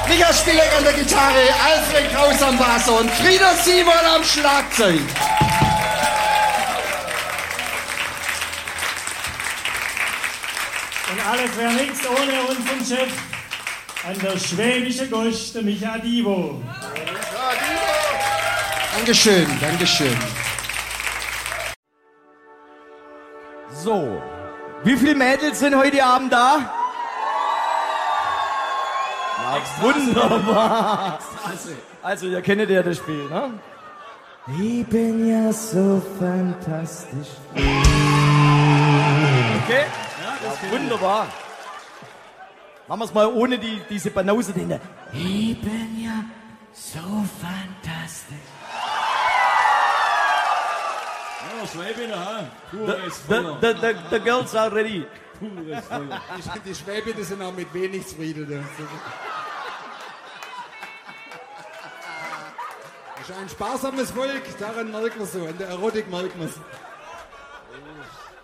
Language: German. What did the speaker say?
Richard Spielek an der Gitarre, Alfred Kraus am Bass und Frieder Simon am Schlagzeug. Und alles wäre nichts ohne unseren Chef an der schwäbischen Gosch, der Micha Divo. Dankeschön, Dankeschön. So, wie viele Mädels sind heute Abend da? Na, wunderbar. Also, ihr kennt ja das Spiel, ne? Ich bin ja so fantastisch. Okay? Ja, das ist wunderbar. Machen wir es mal ohne diese Banause dahinter. Ich bin ja so fantastisch. Ja, Schwäbin, ha? The girls are ready. Die Schwäbinnen sind auch mit wenig zufrieden. Das ist ein sparsames Volk, daran merkt man so, an der Erotik merkt man es.